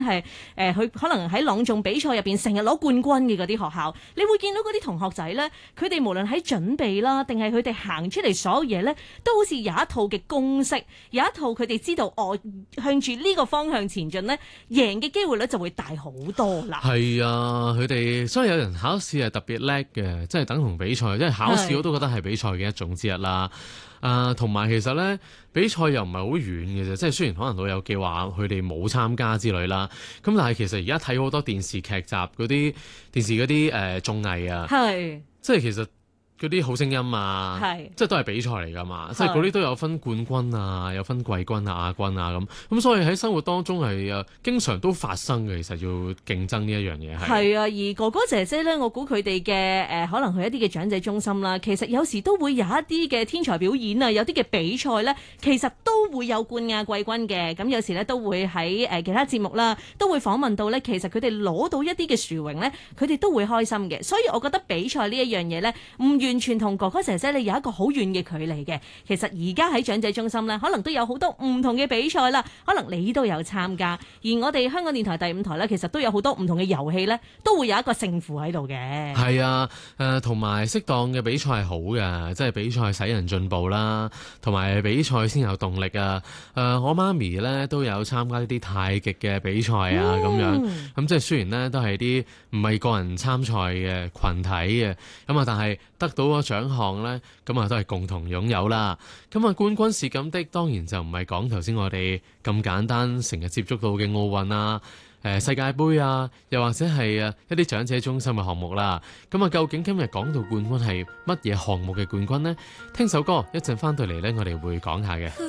係佢可能喺朗誦比賽入邊成日攞冠軍嘅嗰啲學校，你會見到嗰啲同學仔咧，佢哋無論喺準備啦，定係佢哋行出嚟所有嘢咧，都好似有一套嘅公式，有一套佢哋知道向住呢個方向前進咧，贏嘅機會率就會大好多啦。 係啊，佢哋所以有人考試係特別叻嘅，即係等同比賽，因為考試我都覺得係比賽嘅一種之一啦。同埋其實咧，比賽又唔係好遠嘅啫，即係雖然可能都有記話佢哋冇參加之類啦，咁但係其實而家睇好多電視劇集嗰啲嗰啲綜藝啊，即係其實嗰啲好聲音啊，即係都係比賽嚟㗎嘛，即係嗰啲都有分冠軍啊，有分季軍啊、亞軍啊咁所以喺生活當中係經常都發生嘅，其實要競爭呢一樣嘢係啊，而哥哥姐姐咧，我估佢哋嘅可能去一啲嘅長者中心啦，其實有時都會有一啲嘅天才表演啊，有啲嘅比賽咧，其實都會有冠亞季軍嘅，咁有時咧都會喺其他節目啦，都會訪問到咧，其實佢哋攞到一啲嘅殊榮咧，佢哋都會開心嘅，所以我覺得比賽呢一樣嘢咧，唔完全同哥哥姐姐你有一個好遠嘅距離嘅。其實而家喺長者中心咧，可能都有好多唔同嘅比賽啦，可能你都有參加。而我哋香港電台第5台咧，其實都有好多唔同嘅遊戲咧，都會有一個勝負喺度嘅。 係啊，同埋適當嘅比賽係好嘅，即係比賽使人進步啦，同埋比賽先有動力啊。我媽咪咧都有參加呢啲太極嘅比賽啊，咁樣咁即係雖然咧都係啲唔係個人參賽嘅群體嘅，咁啊但係得到個獎項咧，咁啊都係共同擁有啦。咁啊冠軍是咁的，當然就唔係講頭先我哋咁簡單成日接觸到嘅奧運啊、世界盃啊，又或者係一啲長者中心嘅項目啦。咁啊究竟今日講到冠軍係乜嘢項目嘅冠軍呢？聽首歌，一陣翻到嚟咧，我哋會講下嘅。